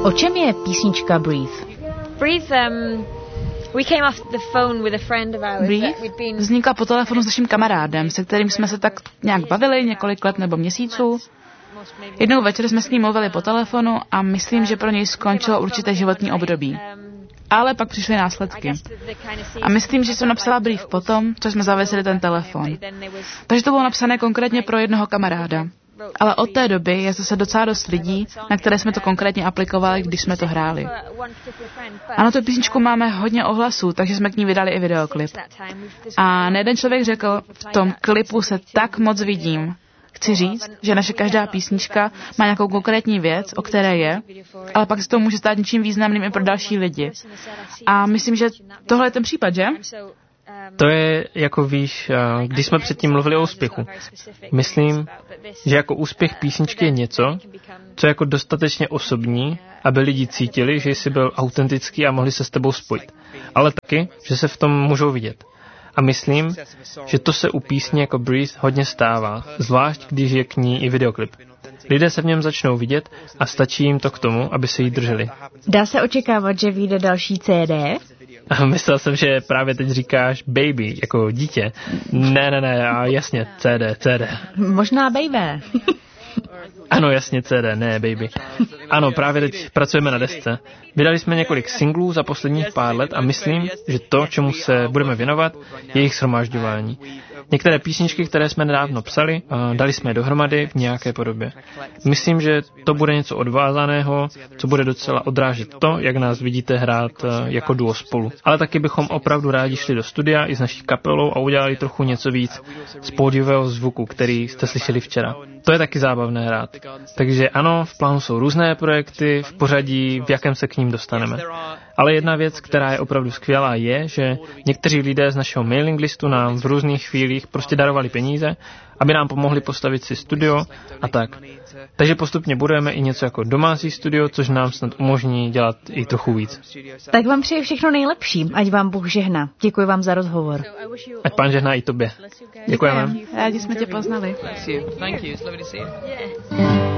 O čem je písnička Breathe? Breathe, we came off the phone with a friend of ours. Breathe vznikla po telefonu s naším kamarádem, se kterým jsme se tak nějak bavili několik let nebo měsíců. Jednou večer jsme s ním mluvili po telefonu a myslím, že pro něj skončilo určité životní období. Ale pak přišly následky. A myslím, že jsem napsala brief potom, co jsme zavěsili ten telefon. Takže to bylo napsané konkrétně pro jednoho kamaráda. Ale od té doby je zase docela dost lidí, na které jsme to konkrétně aplikovali, když jsme to hráli. A na tu písničku máme hodně ohlasů, takže jsme k ní vydali i videoklip. A nejeden člověk řekl, v tom klipu se tak moc vidím. Chci říct, že naše každá písnička má nějakou konkrétní věc, o které je, ale pak se to může stát něčím významným i pro další lidi. A myslím, že tohle je ten případ, že? To je, jako víš, když jsme předtím mluvili o úspěchu. Myslím, že jako úspěch písničky je něco, co je jako dostatečně osobní, aby lidi cítili, že jsi byl autentický a mohli se s tebou spojit. Ale taky, že se v tom můžou vidět. A myslím, že to se u písně jako Breathe hodně stává, zvlášť když je k ní i videoklip. Lidé se v něm začnou vidět a stačí jim to k tomu, aby se jí drželi. Dá se očekávat, že vyjde další CD? A myslel jsem, že právě teď říkáš baby, jako dítě. Ne, a jasně, CD. Možná baby. Ano, jasně, CD, ne, baby. Ano, právě teď pracujeme na desce. Vydali jsme několik singlů za posledních pár let a myslím, že to, čemu se budeme věnovat, je jejich shromažďování. Některé písničky, které jsme nedávno psali, dali jsme je dohromady v nějaké podobě. Myslím, že to bude něco odvázaného, co bude docela odrážet to, jak nás vidíte hrát jako duo spolu. Ale taky bychom opravdu rádi šli do studia i s naší kapelou a udělali trochu něco víc z pódiového zvuku, který jste slyšeli včera. To je taky zábavné hrát. Takže ano, v plánu jsou různé projekty, v pořadí, v jakém se k ním dostaneme. Ale jedna věc, která je opravdu skvělá, je, že někteří lidé z našeho mailing listu nám v různých chvílích prostě darovali peníze, aby nám pomohli postavit si studio a tak. Takže postupně budujeme i něco jako domácí studio, což nám snad umožní dělat i trochu víc. Tak vám přeji všechno nejlepší, ať vám Bůh žehná. Děkuji vám za rozhovor. Ať Pán žehná i tobě. Děkujeme. Rádi jsme tě poznali.